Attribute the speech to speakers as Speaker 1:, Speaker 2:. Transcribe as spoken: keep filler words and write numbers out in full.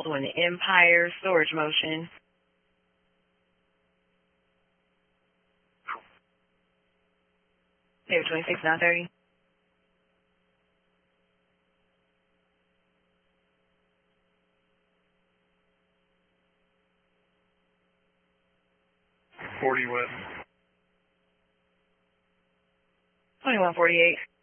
Speaker 1: Baldwin Empire Storage Motion. David twenty-six nine thirty.
Speaker 2: forty what?
Speaker 1: twenty-one forty-eight.